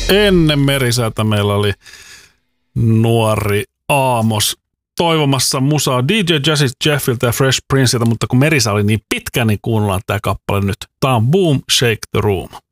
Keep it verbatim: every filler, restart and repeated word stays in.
Ennen Merisäätä meillä oli nuori Aamos toivomassa musaa D J Jazzy Jeffiltä ja Fresh Princeiltä, mutta kun Merisä oli niin pitkä, niin kuunnellaan tää kappale nyt. Tää on Boom Shake the Room.